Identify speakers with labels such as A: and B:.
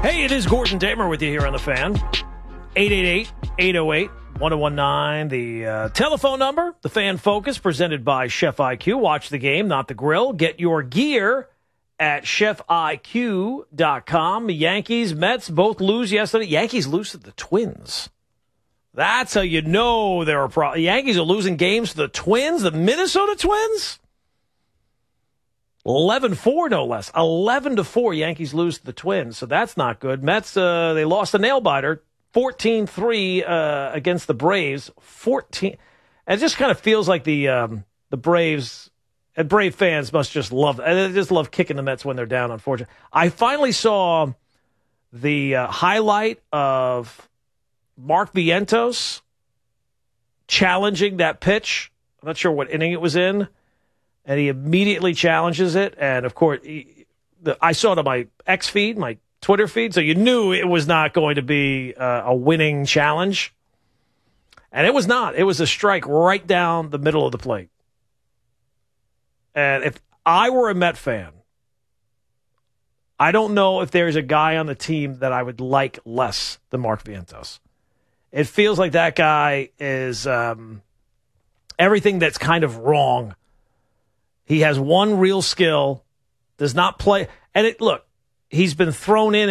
A: Hey, it is Gordon Damer with you here on The Fan. 888-808-1019, the telephone number. The Fan Focus, presented by Chef IQ. Watch the game, not the grill. Get your gear at chefiq.com. The Yankees, Mets both lose yesterday. Yankees lose to the Twins. That's how you know there are problems. The Yankees are losing games to the Twins, the Minnesota Twins. 11-4, no less. 11-4, Yankees lose to the Twins, so that's not good. Mets, they lost a nail-biter, 14-3 against the Braves. 14. And it just kind of feels like the Braves and Brave fans must just love. They just love kicking the Mets when they're down. Unfortunately, I finally saw the highlight of Mark Vientos challenging that pitch. I'm not sure what inning it was in. And he immediately challenges it. And, of course, I saw it on my X feed, my Twitter feed, so you knew it was not going to be a winning challenge. And it was not. It was a strike right down the middle of the plate. And if I were a Met fan, I don't know if there's a guy on the team that I would like less than Mark Vientos. It feels like that guy is everything that's kind of wrong. He has one real skill, does not play. And look, he's been thrown in